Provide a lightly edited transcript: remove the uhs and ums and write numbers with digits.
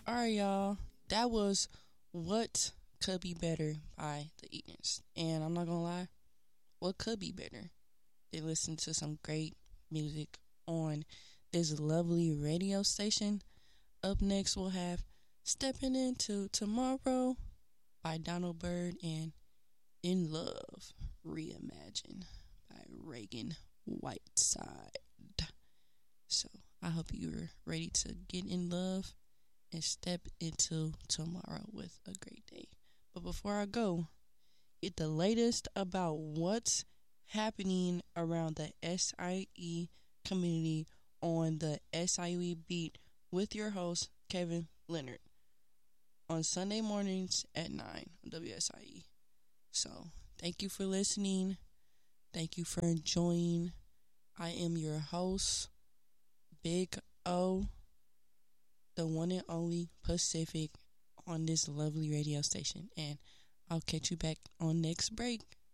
All right, y'all. That was What Could Be Better by The Eatons. And I'm not going to lie, what could be better? They listen to some great music on this lovely radio station. Up next, we'll have Stepping Into Tomorrow by Donald Byrd and In Love Reimagined by Reagan Whiteside. So I hope you're ready to get in love and step into tomorrow with a great day. But before I go, get the latest about what's happening around the SIE community on the SIE Beat with your host, Kevin Leonard, on Sunday mornings at 9 on WSIE. So, thank you for listening. Thank you for enjoying. I am your host, Big O, the one and only Pacific on this lovely radio station. And I'll catch you back on next break.